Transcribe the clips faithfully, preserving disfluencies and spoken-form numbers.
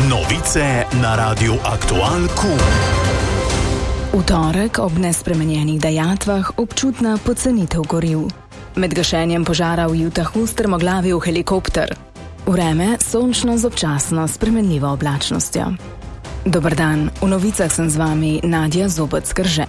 Novice na Radiu Aktual Q. V torek ob nespremenjenih dajatvah občutna pocenitev goriv. Med gašenjem požara v Utahu strmoglavil helikopter. Vreme sončno z občasno spremenljivo oblačnostjo. Dober dan, v novicah sem z vami Nadja Zobec-Krže.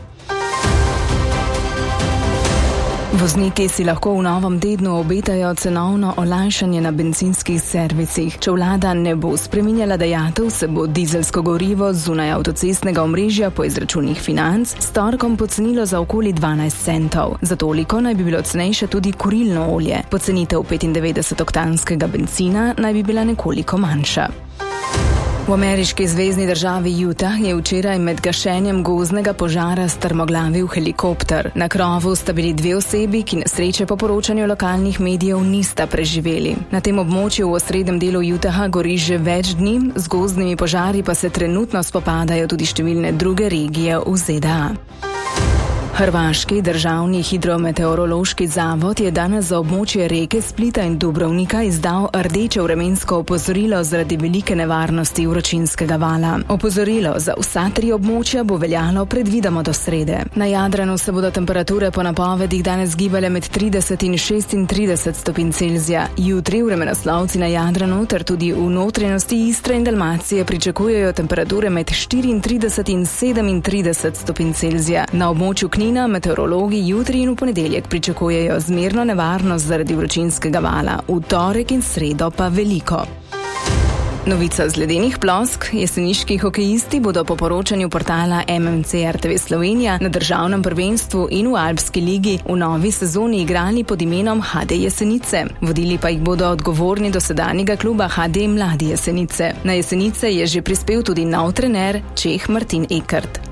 Vozniki si lahko v novem tednu obetajo cenovno olajšanje na bencinskih servisih. Če vlada ne bo spreminjala dajatev, se bo dizelsko gorivo zunaj avtocestnega omrežja po izračunih Financ s torkom pocenilo za okoli dvanajst centov. Za toliko naj bi bilo cenejše tudi kurilno olje. Pocenitev petindevetdesetoktanskega bencina naj bi bila nekoliko manjša. V ameriški zvezni državi Utah je včeraj med gašenjem gozdnega požara strmoglavil helikopter. Na krovu sta bili dve osebi, ki nesreče po poročanju lokalnih medijev nista preživeli. Na tem območju v osrednjem delu Utaha gori že več dni, z gozdnimi požari pa se trenutno spopadajo tudi številne druge regije v Z D A. Hrvaški državni hidrometeorološki zavod je danes za območje reke Splita in Dubrovnika izdal rdeče vremensko opozorilo zaradi velike nevarnosti vročinskega vala. Opozorilo za vsa tri območja bo veljalo predvidoma do srede. Na Jadranu se bodo temperature po napovedih danes gibale med trideset in šestintrideset stopinj Celzija. Jutri vremenoslovci na Jadranu ter tudi v notranjosti Istre in Dalmacije pričakujejo temperature med štiriintrideset in sedemintrideset stopinj Celzija. Na območju Knina meteorologi jutri in v ponedeljek pričakujejo zmerno nevarnost zaradi vročinskega vala, v torek in sredo pa veliko. Novica z ledenih plosk. Jeseniški hokejisti bodo po poročanju portala M M C R T V Slovenija na državnem prvenstvu in v Alpski ligi v novi sezoni igrali pod imenom H D Jesenice. Vodili pa jih bodo odgovorni dosedanjega kluba H D Mladi Jesenice. Na Jesenice je že prispel tudi nov trener Čeh Martin Ekert.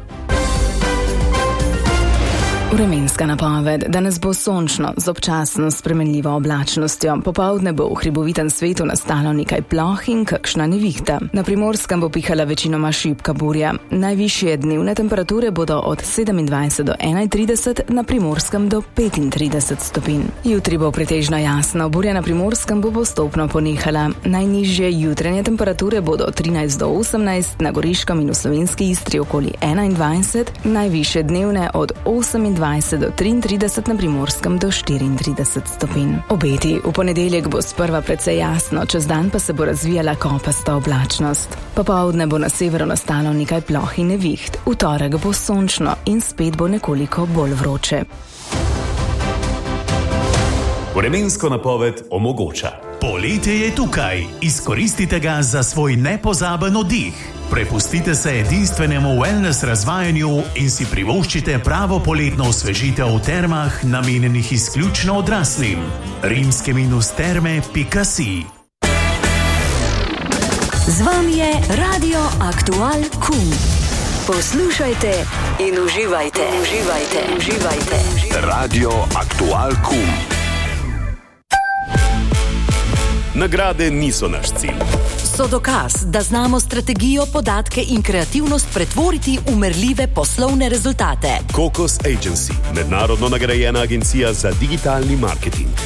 Vremenska napoved. Danes bo sončno z občasno spremenljivo oblačnostjo. Popoldne bo v hribovitem svetu nastalo nekaj ploh in kakšna nevihta. Na Primorskem bo pihala večinoma šibka burja. Najvišje dnevne temperature bodo od sedemindvajset do enaintrideset, na Primorskem do petintrideset stopinj. Jutri bo pretežno jasno, burja na Primorskem bo postopno ponehala. Najnižje jutranje temperature bodo od trinajst do osemnajst, na Goriškem in v Slovenski Istri okoli enaindvajset, najvišje dnevne od osemindvajset do triintrideset, na Primorskem do štiriintrideset stopinj. Obeti. V ponedeljek bo sprva precej jasno, čez dan pa se bo razvijala kopasta oblačnost. Popoldne bo na severu nastalo nekaj ploh in neviht. V torek bo sončno in spet bo nekoliko bolj vroče. Vremensko napoved omogoča. Poletje je tukaj. Izkoristite ga za svoj nepozaben oddih. Prepustite se edinstvenemu wellness razvajanju in si privoščite pravo poletno osvežitev v termah, namenjenih izključno odraslim. rimske minus terme pika si. Z vami je Radio Aktual Q. Poslušajte in uživajte. Uživajte. Uživajte. Radio Aktual Q. Nagrade niso naš cilj. So dokaz, da znamo strategijo, podatke in kreativnost pretvoriti v merljive poslovne rezultate. Kokos Agency, mednarodno nagrajena agencija za digitalni marketing.